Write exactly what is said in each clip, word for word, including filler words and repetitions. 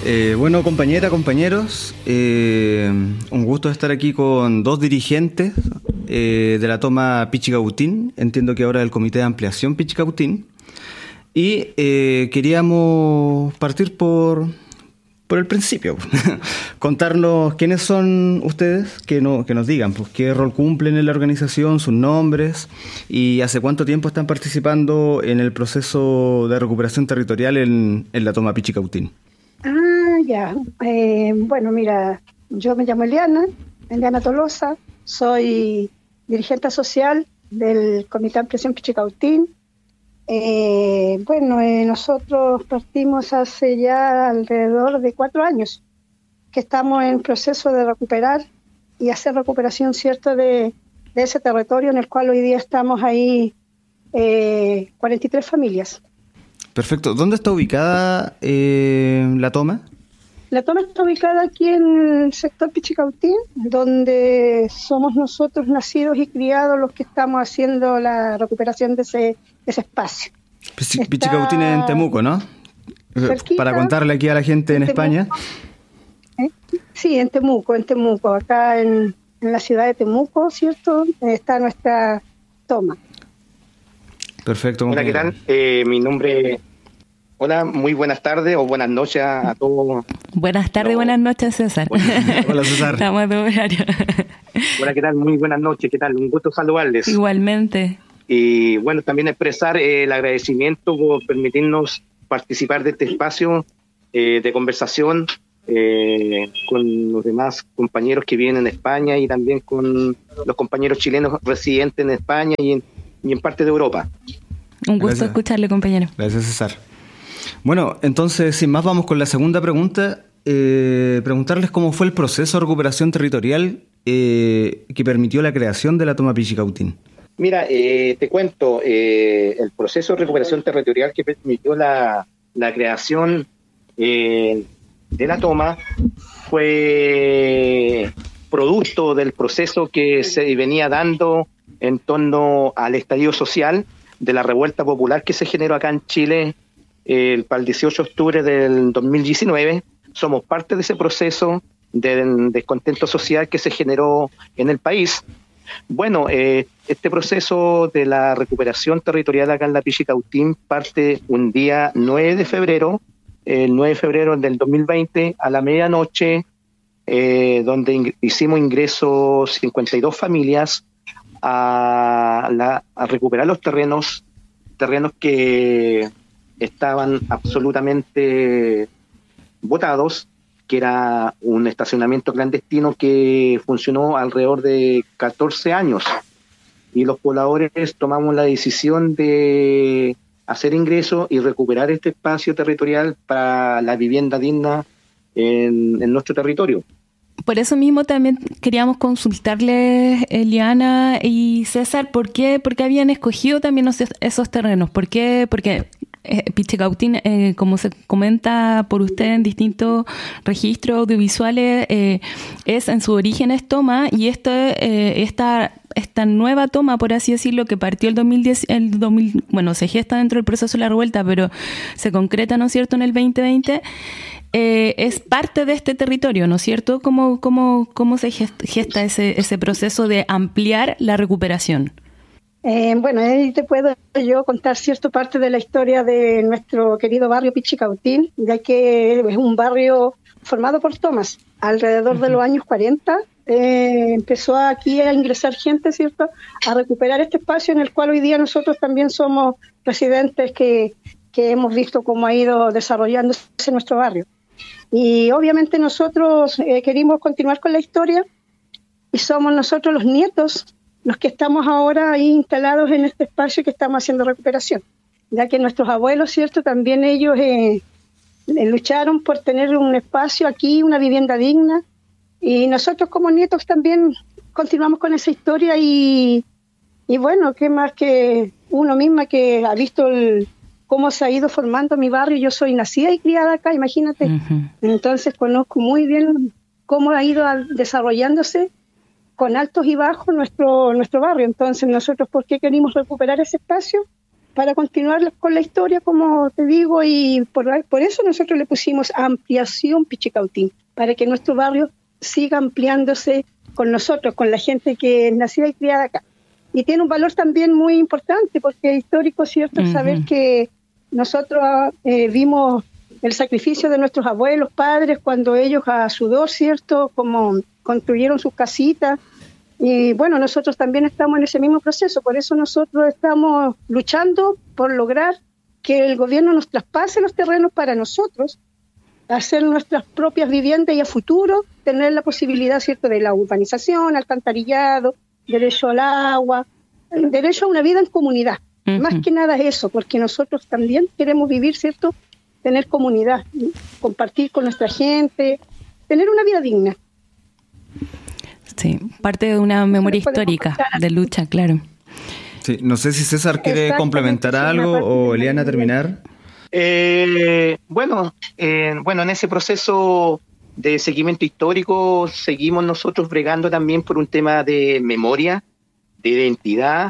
Eh, bueno, compañera, compañeros, eh, un gusto estar aquí con dos dirigentes eh, de la toma Pichicautín, entiendo que ahora del Comité de Ampliación Pichicautín, y eh, queríamos partir por, por el principio, contarnos quiénes son ustedes, que, no, que nos digan pues, qué rol cumplen en la organización, sus nombres y hace cuánto tiempo están participando en el proceso de recuperación territorial en, en la toma Pichicautín. Ah, ya. Eh, bueno, mira, yo me llamo Eliana, Eliana Tolosa, soy dirigente social del Comité de Ampliación Pichicautín. Eh, bueno, eh, nosotros partimos hace ya alrededor de cuatro años que estamos en proceso de recuperar y hacer recuperación, ¿cierto?, de, de ese territorio en el cual hoy día estamos ahí eh, cuarenta y tres familias. Perfecto. ¿Dónde está ubicada eh, la toma? La toma está ubicada aquí en el sector Pichicautín, donde somos nosotros nacidos y criados los que estamos haciendo la recuperación de ese, de ese espacio. Pichi- Pichicautín es en Temuco, ¿no? Cerquita, para contarle aquí a la gente en, en España. ¿Eh? Sí, en Temuco, en Temuco. Acá en, en la ciudad de Temuco, ¿cierto? Está nuestra toma. Perfecto. Hola, ¿qué tal? Eh, mi nombre... Hola, muy buenas tardes o buenas noches a, a todos. Buenas tardes, no. buenas noches, César. Hola, César. Estamos de horario. Hola, ¿qué tal? Muy buenas noches, ¿qué tal? Un gusto saludarles. Igualmente. Y bueno, también expresar eh, el agradecimiento por permitirnos participar de este espacio eh, de conversación eh, con los demás compañeros que vienen en España y también con los compañeros chilenos residentes en España y en, y en parte de Europa. Un gusto Gracias. escucharle, compañero. Gracias, César. Bueno, entonces, sin más, vamos con la segunda pregunta. Eh, preguntarles cómo fue el proceso de recuperación territorial eh, que permitió la creación de la toma Pichicautín. Mira, eh, te cuento, eh, el proceso de recuperación territorial que permitió la, la creación eh, de la toma fue producto del proceso que se venía dando en torno al estallido social de la revuelta popular que se generó acá en Chile eh, para el dieciocho de octubre del dos mil diecinueve. Somos parte de ese proceso de descontento social que se generó en el país. Bueno, eh, este proceso de la recuperación territorial acá en la Pichicautín parte un día nueve de febrero, el nueve de febrero del dos mil veinte, a la medianoche, eh, donde ing- hicimos ingreso cincuenta y dos familias a, la, a recuperar los terrenos, terrenos que estaban absolutamente botados, que era un estacionamiento clandestino que funcionó alrededor de catorce años. Y los pobladores tomamos la decisión de hacer ingreso y recuperar este espacio territorial para la vivienda digna en, en nuestro territorio. Por eso mismo también queríamos consultarles, Eliana y César, ¿por qué, por qué habían escogido también esos, esos terrenos? ¿Por qué? Porque eh, Pichicautín, eh, como se comenta por usted en distintos registros audiovisuales, eh, es en su origen es toma, y esto, eh, esta, esta nueva toma, por así decirlo, que partió el dos mil diez, el dos mil, bueno, se gesta dentro del proceso de la revuelta, pero se concreta, ¿no es cierto?, en el veinte veinte. Eh, es parte de este territorio, ¿no es cierto? ¿Cómo, cómo, cómo se gesta ese, ese proceso de ampliar la recuperación? Eh, bueno, ahí te puedo yo contar cierta parte de la historia de nuestro querido barrio Pichicautín, ya que es un barrio formado por tomas. Alrededor uh-huh. de los años cuarenta eh, empezó aquí a ingresar gente, ¿cierto?, a recuperar este espacio en el cual hoy día nosotros también somos residentes que, que hemos visto cómo ha ido desarrollándose nuestro barrio. Y obviamente nosotros eh, queremos continuar con la historia y somos nosotros los nietos los que estamos ahora ahí instalados en este espacio que estamos haciendo recuperación, ya que nuestros abuelos, ¿cierto?, también ellos eh, lucharon por tener un espacio aquí, una vivienda digna, y nosotros como nietos también continuamos con esa historia y, y bueno, qué más que uno misma que ha visto el cómo se ha ido formando mi barrio. Yo soy nacida y criada acá, imagínate. Uh-huh. Entonces conozco muy bien cómo ha ido desarrollándose con altos y bajos nuestro nuestro barrio. Entonces nosotros, ¿por qué queremos recuperar ese espacio? para continuar con la historia, como te digo, y por, por eso nosotros le pusimos Ampliación Pichicautín, para que nuestro barrio siga ampliándose con nosotros, con la gente que es nacida y criada acá. Y tiene un valor también muy importante, porque es histórico, ¿cierto?, uh-huh. saber que nosotros eh, vimos el sacrificio de nuestros abuelos, padres, cuando ellos a sudor, ¿cierto?, como construyeron sus casitas. Y bueno, nosotros también estamos en ese mismo proceso, por eso nosotros estamos luchando por lograr que el gobierno nos traspase los terrenos para nosotros, hacer nuestras propias viviendas y a futuro tener la posibilidad, ¿cierto?, de la urbanización, alcantarillado, derecho al agua, derecho a una vida en comunidad. Uh-huh. Más que nada eso, porque nosotros también queremos vivir, ¿cierto?, tener comunidad, compartir con nuestra gente, tener una vida digna. Sí, parte de una memoria histórica de lucha, claro. Sí, no sé si César quiere complementar algo o Eliana terminar. Eh, bueno, eh, bueno, en ese proceso de seguimiento histórico seguimos nosotros bregando también por un tema de memoria, de identidad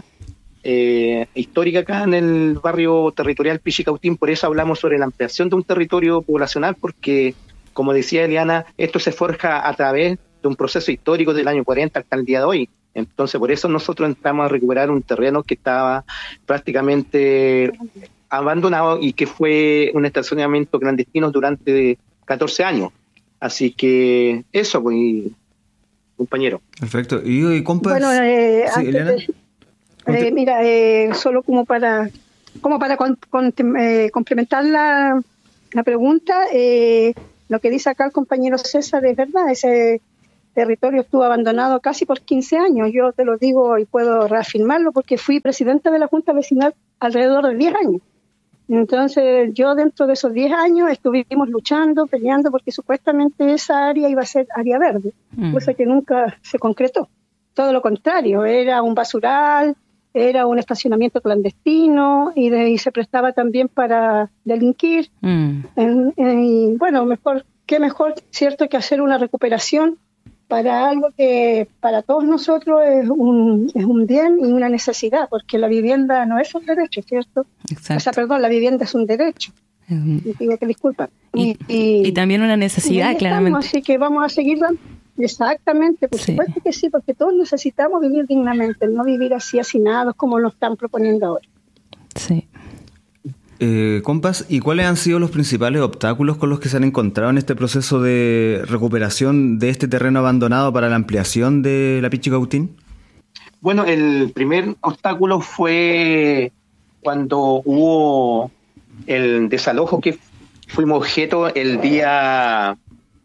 eh, histórica acá en el barrio territorial Pichicautín. Por eso hablamos sobre la ampliación de un territorio poblacional, porque, como decía Eliana, esto se forja a través de un proceso histórico del año cuarenta hasta el día de hoy. Entonces, por eso nosotros entramos a recuperar un terreno que estaba prácticamente abandonado y que fue un estacionamiento clandestino durante catorce años. Así que eso, pues, compañero. Perfecto. ¿Y, y compas? Bueno, eh, sí, antes de, eh, mira, eh, solo como para como para con, con, eh, complementar la, la pregunta, eh, lo que dice acá el compañero César es verdad. Ese territorio estuvo abandonado casi por quince años. Yo te lo digo y puedo reafirmarlo porque fui presidenta de la Junta Vecinal alrededor de diez años. Entonces, yo dentro de esos diez años estuvimos luchando, peleando, porque supuestamente esa área iba a ser área verde, mm. cosa que nunca se concretó. Todo lo contrario, era un basural, era un estacionamiento clandestino y, de, y se prestaba también para delinquir. Mm. En, en, y bueno, mejor, qué mejor, cierto, que hacer una recuperación para algo que para todos nosotros es un, es un bien y una necesidad, porque la vivienda no es un derecho, ¿cierto? Exacto. O sea, perdón, la vivienda es un derecho. Uh-huh. Y digo que disculpa. Y, y, y también una necesidad, claramente. Estamos, así que vamos a seguir dando. Exactamente, por sí. supuesto que sí, porque todos necesitamos vivir dignamente, no vivir así hacinados como lo están proponiendo ahora. Sí. Eh, compas, ¿y cuáles han sido los principales obstáculos con los que se han encontrado en este proceso de recuperación de este terreno abandonado para la ampliación de la Pichicautín? Bueno, el primer obstáculo fue cuando hubo el desalojo que fuimos objeto el día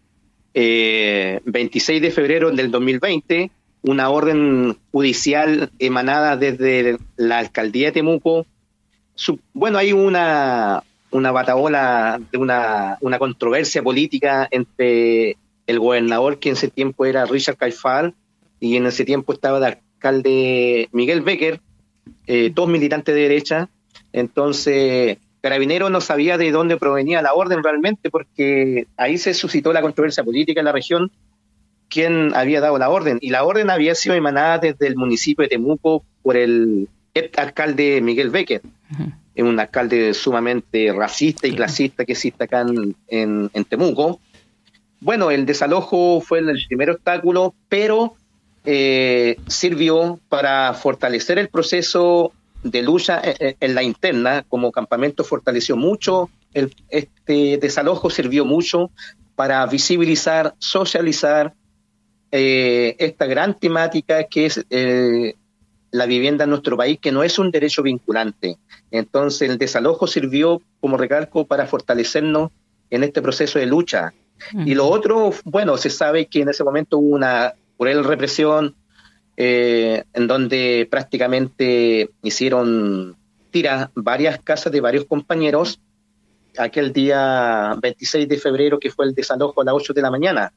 eh, veintiséis de febrero del dos mil veinte, una orden judicial emanada desde la alcaldía de Temuco. Bueno, hay una, una batahola, de una, una controversia política entre el gobernador, que en ese tiempo era Richard Caifal, y en ese tiempo estaba de alcalde Miguel Becker, eh, dos militantes de derecha. Entonces, Carabineros no sabía de dónde provenía la orden realmente, porque ahí se suscitó la controversia política en la región, quién había dado la orden. Y la orden había sido emanada desde el municipio de Temuco por el alcalde Miguel Becker, uh-huh. Es un alcalde sumamente racista y clasista que existe acá en, en, en Temuco. Bueno, el desalojo fue el primer obstáculo, pero eh, sirvió para fortalecer el proceso de lucha en, en la interna. Como campamento fortaleció mucho, el, este desalojo sirvió mucho para visibilizar, socializar eh, esta gran temática que es eh, la vivienda en nuestro país, que no es un derecho vinculante. Entonces el desalojo sirvió, como recalco, para fortalecernos en este proceso de lucha. Uh-huh. Y lo otro, bueno, se sabe que en ese momento hubo una cruel represión eh, en donde prácticamente hicieron tiras varias casas de varios compañeros aquel día veintiséis de febrero, que fue el desalojo a las ocho de la mañana.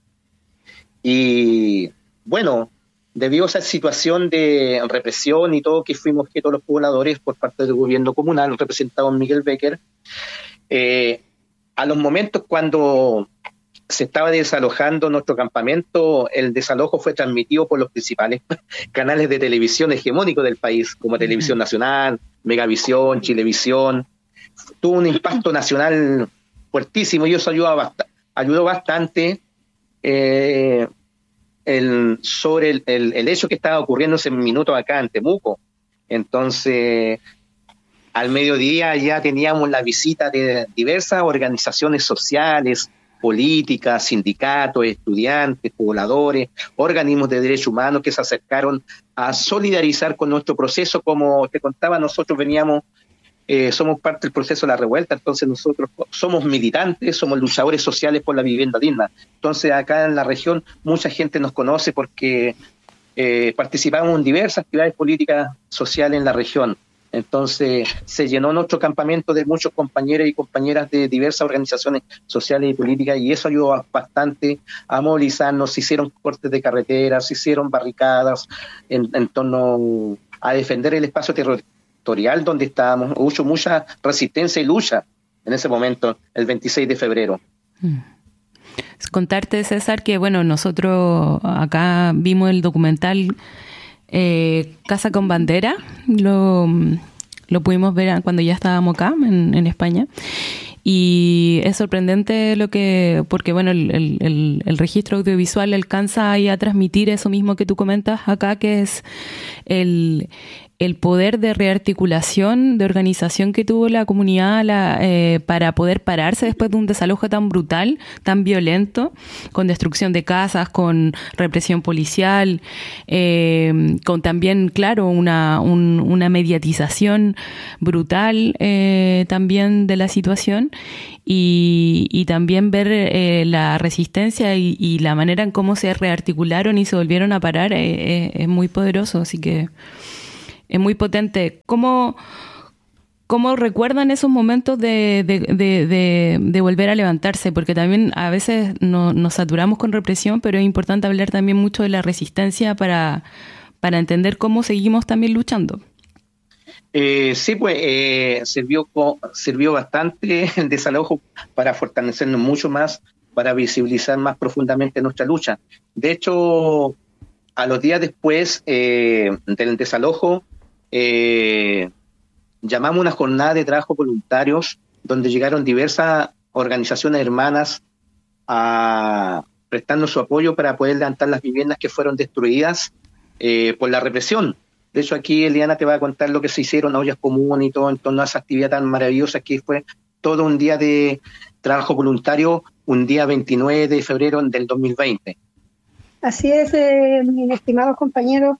Y bueno, debido a esa situación de represión y todo que fuimos objeto los pobladores por parte del gobierno comunal, representado en Miguel Becker, eh, a los momentos cuando se estaba desalojando nuestro campamento, el desalojo fue transmitido por los principales canales de televisión hegemónicos del país, como Televisión Nacional, Megavisión, Chilevisión. Tuvo un impacto nacional fuertísimo y eso ayudó, bast- ayudó bastante eh, el, sobre el, el, el hecho que estaba ocurriendo en minutos acá en Temuco. Entonces, al mediodía ya teníamos la visita de diversas organizaciones sociales, políticas, sindicatos, estudiantes, pobladores, organismos de derechos humanos que se acercaron a solidarizar con nuestro proceso. Como te contaba, nosotros veníamos, eh, somos parte del proceso de la revuelta, entonces nosotros somos militantes, somos luchadores sociales por la vivienda digna. Entonces acá en la región mucha gente nos conoce porque eh, participamos en diversas actividades políticas sociales en la región. Entonces se llenó nuestro campamento de muchos compañeros y compañeras de diversas organizaciones sociales y políticas y eso ayudó bastante a movilizarnos. Se hicieron cortes de carreteras, se hicieron barricadas en, en torno a defender el espacio territorial donde estábamos. Hubo mucha resistencia y lucha en ese momento, el veintiséis de febrero. Mm. Contarte, César, que bueno, nosotros acá vimos el documental Eh, Casa con Bandera, lo, lo pudimos ver cuando ya estábamos acá en, en España y es sorprendente lo que, porque bueno, el, el, el registro audiovisual alcanza ahí a transmitir eso mismo que tú comentas acá, que es el, el poder de rearticulación, de organización que tuvo la comunidad la, eh, para poder pararse después de un desalojo tan brutal, tan violento, con destrucción de casas, con represión policial, eh, con también, claro, una, un, una mediatización brutal eh, también de la situación y, y también ver eh, la resistencia y, y la manera en cómo se rearticularon y se volvieron a parar eh, eh, es muy poderoso, así que es muy potente. ¿Cómo, cómo recuerdan esos momentos de, de, de, de, de volver a levantarse? Porque también a veces no, nos saturamos con represión, pero es importante hablar también mucho de la resistencia para, para entender cómo seguimos también luchando. Eh, sí, pues eh, sirvió, sirvió bastante el desalojo para fortalecernos mucho más, para visibilizar más profundamente nuestra lucha. De hecho, a los días después eh, del desalojo, Eh, llamamos una jornada de trabajo voluntarios donde llegaron diversas organizaciones hermanas a prestando su apoyo para poder levantar las viviendas que fueron destruidas eh, por la represión. De hecho, aquí Eliana te va a contar lo que se hicieron, ollas comunes y todo en torno a esa actividad tan maravillosa que fue todo un día de trabajo voluntario, un día veintinueve de febrero del dos mil veinte. Así es, eh, mis estimados compañeros.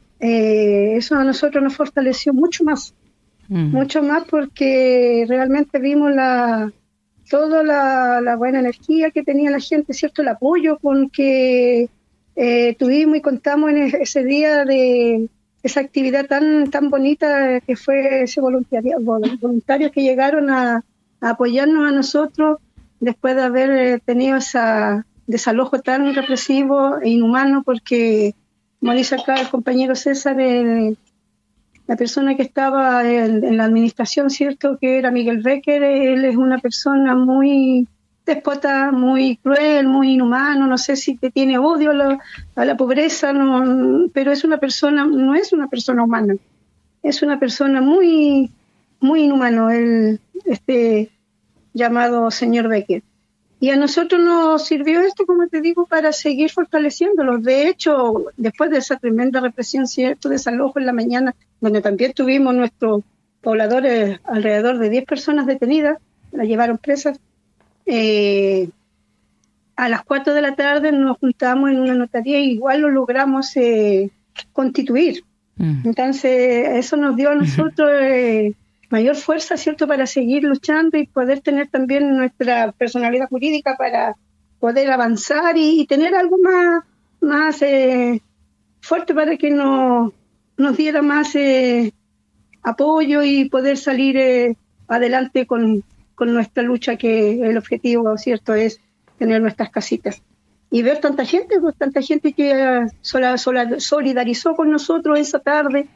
Eh, eso a nosotros nos fortaleció mucho más, mm. mucho más porque realmente vimos la toda la, la buena energía que tenía la gente, cierto, el apoyo con que eh, tuvimos y contamos en ese día de esa actividad tan tan bonita que fue ese voluntariado, voluntarios que llegaron a, a apoyarnos a nosotros después de haber tenido ese desalojo tan represivo e inhumano, porque como dice acá el compañero César, el, la persona que estaba en, en la administración, cierto, que era Miguel Becker, él es una persona muy déspota, muy cruel, muy inhumano, no sé si te tiene odio a la, a la pobreza, no, pero es una persona, no es una persona humana, es una persona muy, muy inhumano, el este llamado señor Becker. Y a nosotros nos sirvió esto, como te digo, para seguir fortaleciéndolos. De hecho, después de esa tremenda represión, cierto, desalojo en la mañana, donde también tuvimos nuestros pobladores, alrededor de diez personas detenidas, las llevaron presas, eh, a las cuatro de la tarde nos juntamos en una notaría y igual lo logramos eh, constituir. Mm. Entonces, eso nos dio a nosotros Eh, mayor fuerza, cierto, para seguir luchando y poder tener también nuestra personalidad jurídica para poder avanzar y, y tener algo más, más eh, fuerte para que nos, nos diera más eh, apoyo y poder salir eh, adelante con, con nuestra lucha, que el objetivo, cierto, es tener nuestras casitas. Y ver tanta gente, pues, tanta gente que sola, sola, solidarizó con nosotros esa tarde,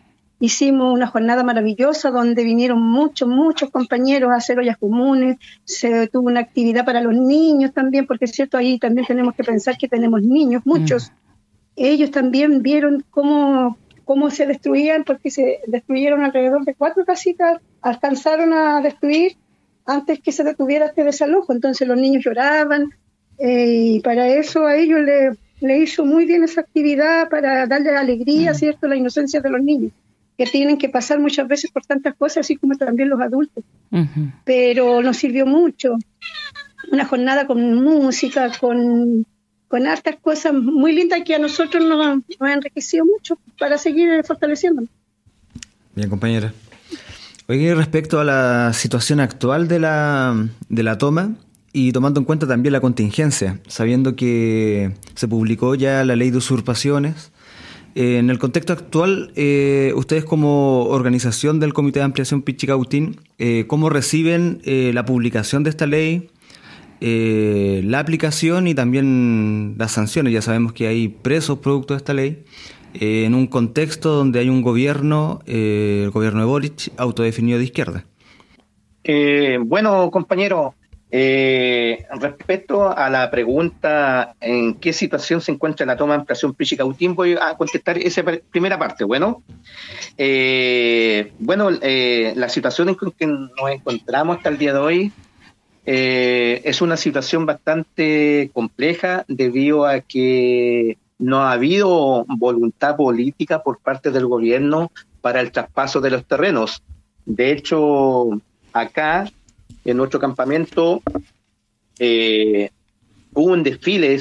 hicimos una jornada maravillosa donde vinieron muchos, muchos compañeros a hacer ollas comunes, se tuvo una actividad para los niños también, porque es cierto, ahí también tenemos que pensar que tenemos niños, muchos. Mm. Ellos también vieron cómo, cómo se destruían, porque se destruyeron alrededor de cuatro casitas, alcanzaron a destruir antes que se detuviera este desalojo, entonces los niños lloraban, eh, y para eso a ellos le, le hizo muy bien esa actividad, para darle alegría, ¿cierto?, la inocencia de los niños, que tienen que pasar muchas veces por tantas cosas, así como también los adultos. Uh-huh. Pero nos sirvió mucho, una jornada con música, con, con hartas cosas muy lindas que a nosotros nos, nos ha enriquecido mucho para seguir fortaleciéndonos. Bien, compañera. Oye, respecto a la situación actual de la, de la toma y tomando en cuenta también la contingencia, sabiendo que se publicó ya la ley de usurpaciones, eh, en el contexto actual, eh, ustedes como organización del Comité de Ampliación Pichicautín, eh, ¿cómo reciben eh, la publicación de esta ley, eh, la aplicación y también las sanciones? Ya sabemos que hay presos producto de esta ley. Eh, en un contexto donde hay un gobierno, eh, el gobierno de Boric, autodefinido de izquierda. Eh, bueno, compañero, eh, respecto a la pregunta en qué situación se encuentra la toma de ampliación Pichicautín, voy a contestar esa primera parte. Bueno, eh, bueno eh, la situación en que nos encontramos hasta el día de hoy eh, es una situación bastante compleja debido a que no ha habido voluntad política por parte del gobierno para el traspaso de los terrenos. De hecho, acá, en nuestro campamento, eh, hubo un desfile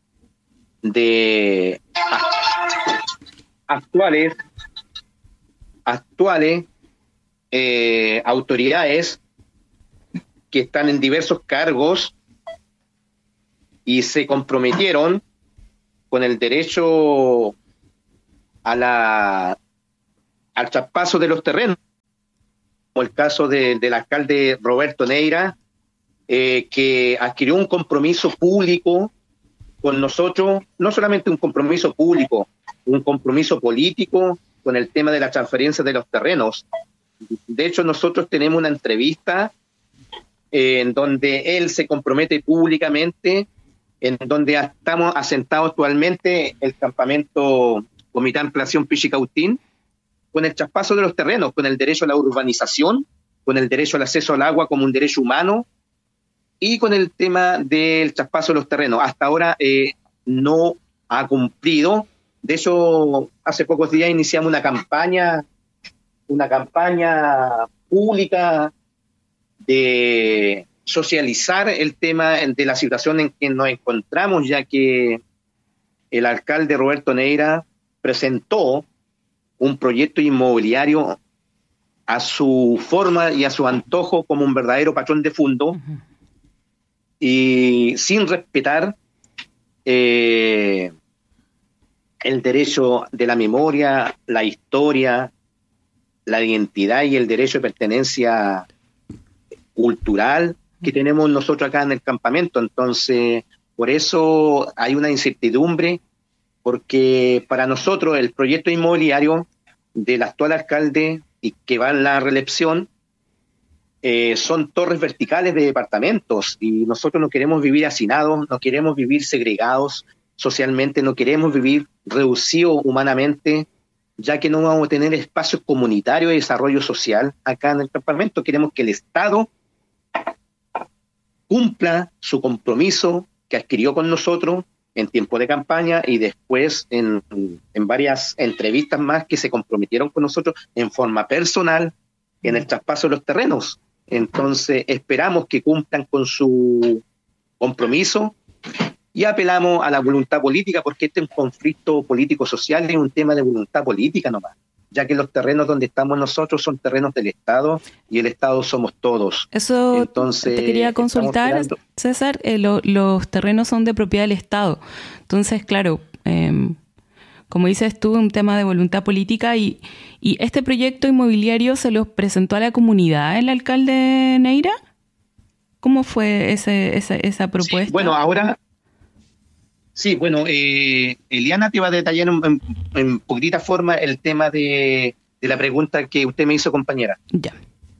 de actuales, actuales eh, autoridades que están en diversos cargos y se comprometieron con el derecho a la, al traspaso de los terrenos, como el caso de, del alcalde Roberto Neira, eh, que adquirió un compromiso público con nosotros, no solamente un compromiso público, un compromiso político con el tema de la transferencia de los terrenos. De hecho, nosotros tenemos una entrevista eh, en donde él se compromete públicamente, en donde estamos asentados actualmente el campamento Comité de Ampliación Pichicautín, con el traspaso de los terrenos, con el derecho a la urbanización, con el derecho al acceso al agua como un derecho humano y con el tema del traspaso de los terrenos. Hasta ahora eh, no ha cumplido. De hecho, hace pocos días iniciamos una campaña, una campaña pública de socializar el tema de la situación en que nos encontramos, ya que el alcalde Roberto Neira presentó un proyecto inmobiliario a su forma y a su antojo como un verdadero patrón de fondo, uh-huh. y sin respetar eh, el derecho de la memoria, la historia, la identidad y el derecho de pertenencia cultural que tenemos nosotros acá en el campamento. Entonces, por eso hay una incertidumbre, porque para nosotros el proyecto inmobiliario del actual alcalde y que va en la reelección eh, son torres verticales de departamentos, y nosotros no queremos vivir hacinados, no queremos vivir segregados socialmente, no queremos vivir reducidos humanamente, ya que no vamos a tener espacios comunitarios de desarrollo social acá en el campamento. Queremos que el Estado cumpla su compromiso que adquirió con nosotros en tiempo de campaña y después en, en varias entrevistas más que se comprometieron con nosotros en forma personal en el traspaso de los terrenos. Entonces esperamos que cumplan con su compromiso y apelamos a la voluntad política, porque este es un conflicto político-social, es un tema de voluntad política nomás, ya que los terrenos donde estamos nosotros son terrenos del Estado y el Estado somos todos. Eso Entonces, te quería consultar, César, eh, lo, los terrenos son de propiedad del Estado. Entonces, claro, eh, como dices tú, un tema de voluntad política, y, y este proyecto inmobiliario se lo presentó a la comunidad el alcalde Neira. ¿Cómo fue ese, esa, esa propuesta? Sí, bueno, ahora... Sí, bueno, eh, Eliana te va a detallar en, en, en poquitita forma el tema de, de la pregunta que usted me hizo, compañera. Ya.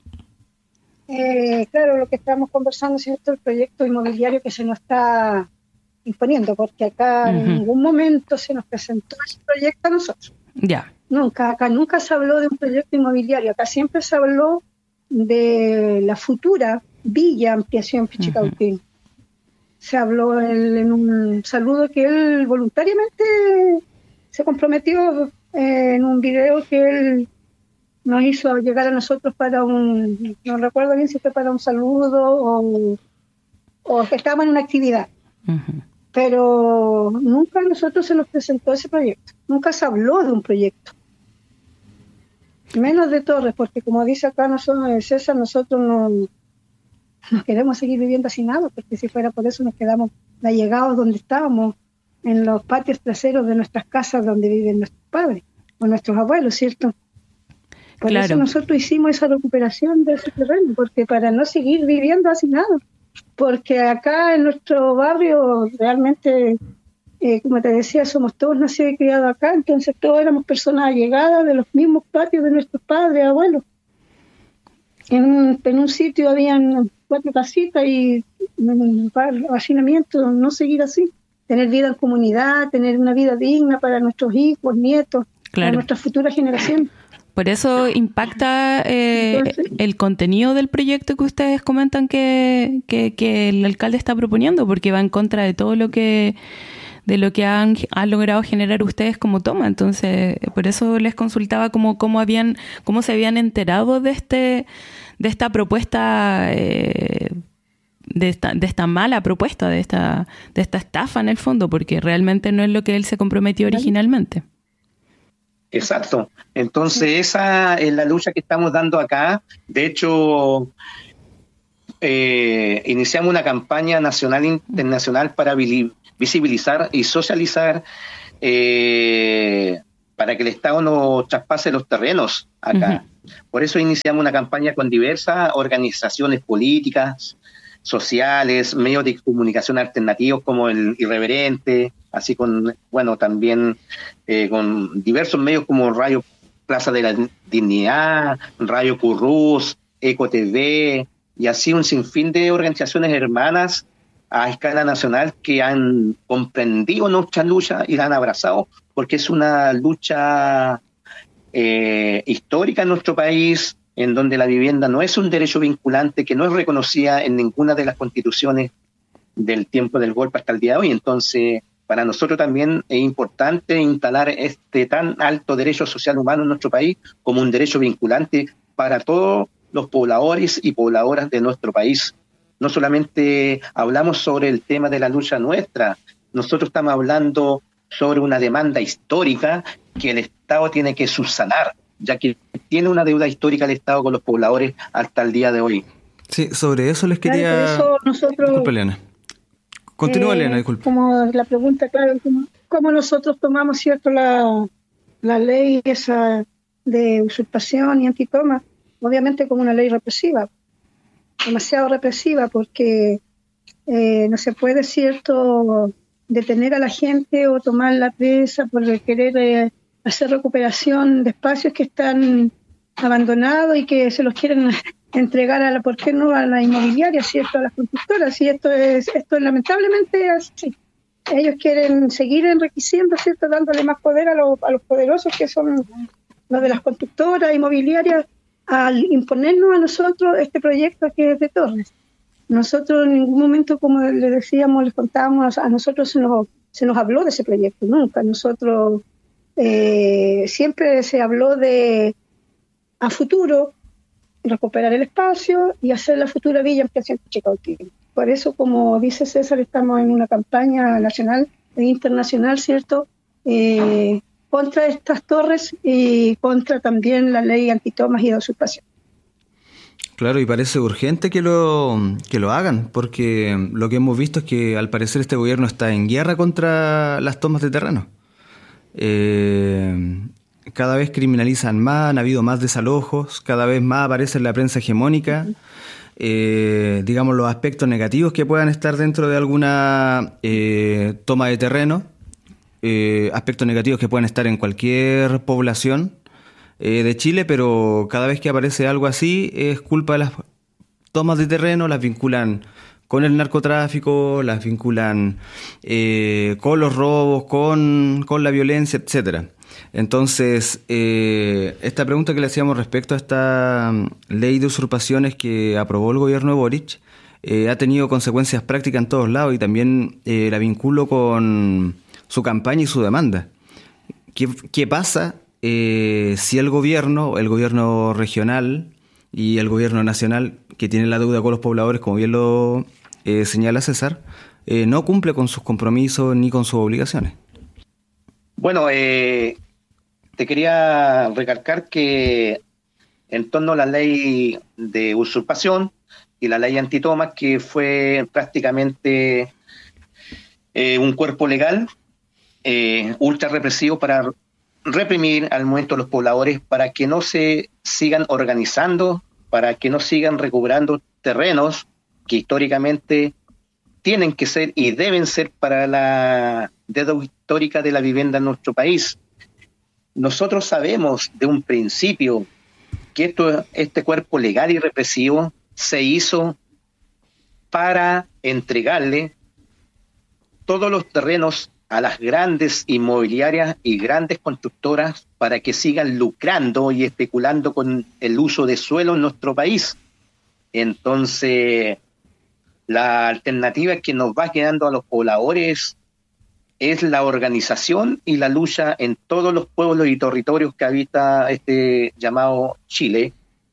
Eh, claro, lo que estamos conversando es cierto, el proyecto inmobiliario que se nos está imponiendo, porque acá uh-huh. en ningún momento se nos presentó ese proyecto a nosotros. Ya. Nunca, acá nunca se habló de un proyecto inmobiliario, acá siempre se habló de la futura Villa Ampliación Pichicautín. Uh-huh. Se habló el, en un saludo que él voluntariamente se comprometió eh, en un video que él nos hizo llegar a nosotros para un, no recuerdo bien si fue para un saludo o, o que estábamos en una actividad. Uh-huh. Pero nunca a nosotros se nos presentó ese proyecto, nunca se habló de un proyecto. Menos de Torres, porque como dice acá nosotros, César, nosotros no, no queremos seguir viviendo así nada, porque si fuera por eso nos quedamos allegados donde estábamos, en los patios traseros de nuestras casas donde viven nuestros padres o nuestros abuelos, ¿cierto? Por claro. eso nosotros hicimos esa recuperación de ese terreno, porque para no seguir viviendo así nada, porque acá en nuestro barrio realmente, eh, como te decía, somos todos nacidos y criados acá, entonces todos éramos personas allegadas de los mismos patios de nuestros padres, abuelos. En un, en un sitio habían cuatro casitas y un hacinamiento, no seguir así, tener vida en comunidad, tener una vida digna para nuestros hijos, nietos, claro. para nuestra futura generación. Por eso impacta eh, Entonces, el contenido del proyecto que ustedes comentan que, que, que el alcalde está proponiendo, porque va en contra de todo lo que de lo que han, han logrado generar ustedes como toma. Entonces, por eso les consultaba cómo, cómo habían, cómo se habían enterado de este, de esta propuesta, eh, de esta, de esta mala propuesta, de esta, de esta estafa en el fondo, porque realmente no es lo que él se comprometió originalmente. Exacto. Entonces esa es la lucha que estamos dando acá. De hecho, eh, iniciamos una campaña nacional e internacional para visibilizar y socializar eh, para que el Estado no traspase los terrenos acá. Uh-huh. Por eso iniciamos una campaña con diversas organizaciones políticas, sociales, medios de comunicación alternativos como el Irreverente, así con, bueno, también eh, con diversos medios como Radio Plaza de la Dignidad, Radio Currús, Eco T V, y así un sinfín de organizaciones hermanas a escala nacional que han comprendido nuestra lucha y la han abrazado, porque es una lucha eh, histórica en nuestro país, en donde la vivienda no es un derecho vinculante, que no es reconocida en ninguna de las constituciones del tiempo del golpe hasta el día de hoy. Entonces, para nosotros también es importante instalar este tan alto derecho social humano en nuestro país como un derecho vinculante para todos los pobladores y pobladoras de nuestro país. No solamente hablamos sobre el tema de la lucha nuestra, nosotros estamos hablando sobre una demanda histórica que el Estado tiene que subsanar, ya que tiene una deuda histórica el Estado con los pobladores hasta el día de hoy. Sí, sobre eso les quería... Claro, por eso nosotros... Disculpa, Elena. Continúa, eh, Elena, disculpa. Como la pregunta, claro, como, como nosotros tomamos, ¿cierto?, la, la ley esa de usurpación y antitoma, obviamente como una ley represiva, demasiado represiva, porque eh, no se puede, ¿cierto?, detener a la gente o tomarla presa por querer... Eh, hacer recuperación de espacios que están abandonados y que se los quieren entregar a la, ¿por qué no?, a la inmobiliaria, ¿cierto?, a las constructoras, y esto es, esto es lamentablemente así. Ellos quieren seguir enriqueciendo, ¿cierto?, dándole más poder a, lo, a los poderosos que son los de las constructoras inmobiliarias, al imponernos a nosotros este proyecto que es de Torres. Nosotros en ningún momento, como les decíamos, les contábamos, a nosotros se nos, se nos habló de ese proyecto, nunca. Nosotros... Eh, siempre se habló de a futuro recuperar el espacio y hacer la futura Villa Ampliación Pichicautín. Por eso, como dice César, estamos en una campaña nacional e internacional, ¿cierto?, eh, contra estas torres y contra también la ley antitomas y de usurpación. Claro, y parece urgente que lo, que lo hagan, porque lo que hemos visto es que al parecer este gobierno está en guerra contra las tomas de terreno. Eh, cada vez criminalizan más, han habido más desalojos, cada vez más aparece en la prensa hegemónica, eh, digamos, los aspectos negativos que puedan estar dentro de alguna eh, toma de terreno, eh, aspectos negativos que puedan estar en cualquier población, eh, de Chile, pero cada vez que aparece algo así es culpa de las tomas de terreno, las vinculan con el narcotráfico, las vinculan eh, con los robos, con, con la violencia, etcétera. Entonces, eh, esta pregunta que le hacíamos respecto a esta ley de usurpaciones que aprobó el gobierno de Boric eh, ha tenido consecuencias prácticas en todos lados, y también eh, la vinculo con su campaña y su demanda. ¿Qué, qué pasa eh, si el gobierno, el gobierno regional y el gobierno nacional, que tiene la deuda con los pobladores, como bien lo eh, señala César, eh, no cumple con sus compromisos ni con sus obligaciones? Bueno, eh, te quería recalcar que en torno a la ley de usurpación y la ley antitomas, que fue prácticamente eh, un cuerpo legal eh, ultra represivo para reprimir al momento a los pobladores, para que no se sigan organizando, para que no sigan recuperando terrenos que históricamente tienen que ser y deben ser para la deuda histórica de la vivienda en nuestro país. Nosotros sabemos de un principio que esto, este cuerpo legal y represivo se hizo para entregarle todos los terrenos a las grandes inmobiliarias y grandes constructoras para que sigan lucrando y especulando con el uso de suelo en nuestro país. Entonces, la alternativa que nos va quedando a los pobladores es la organización y la lucha en todos los pueblos y territorios que habita este llamado Chile,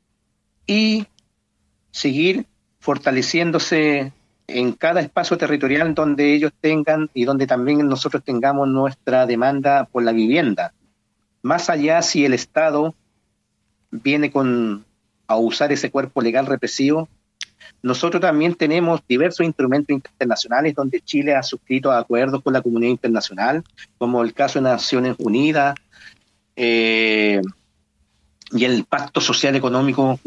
y seguir fortaleciéndose en cada espacio territorial donde ellos tengan y donde también nosotros tengamos nuestra demanda por la vivienda. Más allá, si el Estado viene con a usar ese cuerpo legal represivo, nosotros también tenemos diversos instrumentos internacionales donde Chile ha suscrito acuerdos con la comunidad internacional, como el caso de Naciones Unidas eh, y el Pacto Social Económico